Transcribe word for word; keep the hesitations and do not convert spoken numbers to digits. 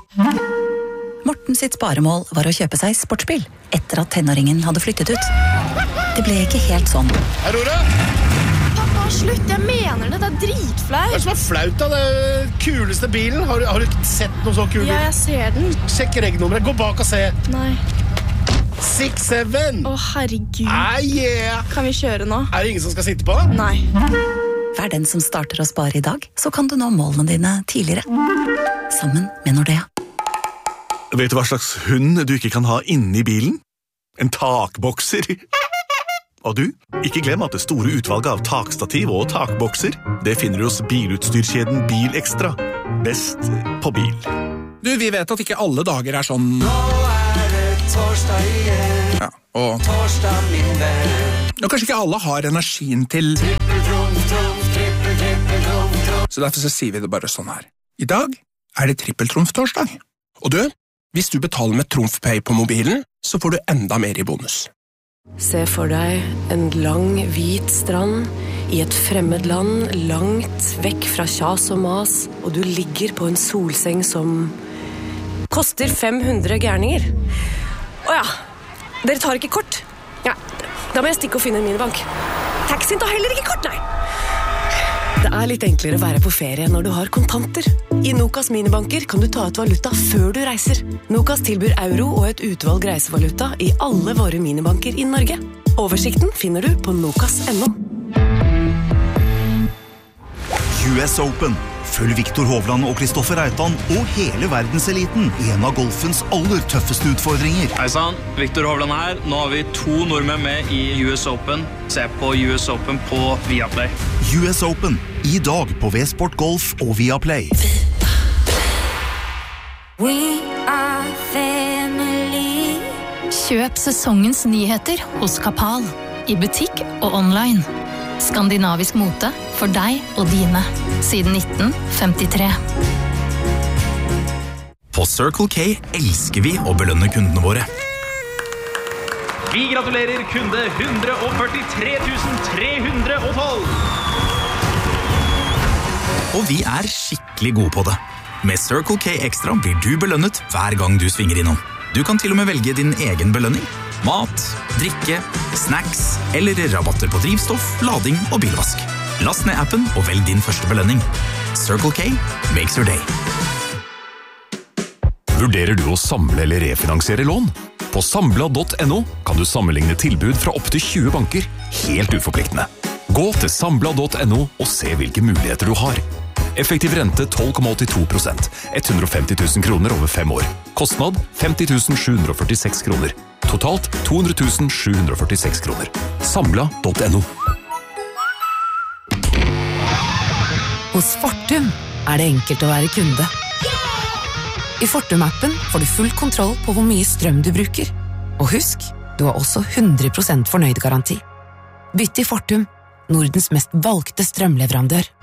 Morten sitt sparemål var å kjøpe seg sportsbil etter at tenåringen hadde flyttet ut. Det ble ikke helt sånn. Aurora! Pappa, slutt, jeg mener det, det er dritflaut. Hva er det som er flaut da? Det er kuleste bilen. Har, har du sett noe så kul bil? Ja, jeg ser den. Sjekk regnummeret, gå bak og se. Nei. seks syv. Å, herregud. Ah, yeah. Kan vi kjøre nå? Er det ingen som skal sitte på? Nei. Vær den som starter å spare i dag, så kan du nå målene dine tidligere. Sammen med Nordea. Vet du hva slags hund du ikke kan ha inne i bilen? En takbokser. Og du, ikke glem at det store utvalget av takstativ og takbokser, det finner du hos bilutstyrkjeden Bil Extra. Best på bil. Du, vi vet at ikke alle dager er sånn... Nå er det torsdag igjen. Ja, og... Torsdag, min venn. Og kanskje ikke alle har energien til... Trippeltrumf, trumf, trippel, trippel, trumf, trumf. Så derfor så sier vi det bare sånn her. I dag er det trippeltrumf-torsdag. Og du, hvis du betaler med TrumfPay på mobilen, så får du enda mer i bonus. Se for deg en lang, hvit strand i et fremmed land, langt vekk fra kjas og mas, og du ligger på en solseng som koster fem hundre gærninger. Åja, dere tar ikke kort? Ja, da må jeg stikke og finne en minibank. Taxien tar heller ikke kort, nei. Det er litt enklere å være på ferie når du har kontanter. I Nokas minibanker kan du ta ut valuta før du reiser. Nokas tilbyr euro og et utvalg reisevaluta i alle våre minibanker i Norge. Oversikten finner du på nokas punktum no. U S Open. Følg Viktor Hovland og Kristoffer Reitan og hele verdenseliten i en av golfens aller tøffeste utfordringer. Hei sann, Viktor Hovland her. Nå har vi to nordmenn med i U S Open. Se på U S Open på Viaplay. U S Open. I dag på V-Sport Golf og Viaplay. We are family. Kjøp sesongens nyheter hos Kapal. I butikk og online. Skandinavisk mote for deg og dine. Siden nitten femtitre. På Circle K elsker vi å belønne kundene våre. Vi gratulerer kunde one hundred forty-three thousand three hundred twelve. Og vi er skikkelig gode på det. Med Circle K Extra blir du belønnet hver gang du svinger innom. Du kan til og med velge din egen belønning. Mat, drikke, snacks eller rabatter på drivstoff, lading og bilvask. Last ned appen og velg din første belønning. Circle K makes your day. Vurderer du å samle eller refinansiere lån? På Sambla punktum no kan du sammenligne tilbud fra opp til tjue banker, helt uforpliktende. Gå til Sambla punktum no og se hvilke muligheter du har. Effektiv rente tolv komma åttito prosent, one hundred fifty thousand kroner over fem år. Kostnad femti tusen sju hundre førtiseks kroner. Totalt to hundre tusen sju hundre førtiseks kroner. Sambla punktum no. Hos Fortum er det enkelt å være kunde. I Fortum-appen får du full kontroll på hvor mye strøm du bruker. Og husk, du har også hundre prosent fornøyd garanti. Bytt til Fortum, Nordens mest valgte strømleverandør.